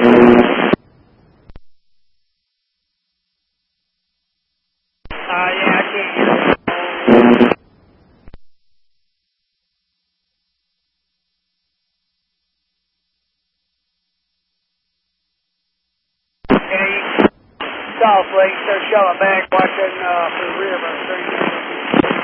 Yeah, I can't hear you. South Lake, start shelling back, watching for the rear of our screen.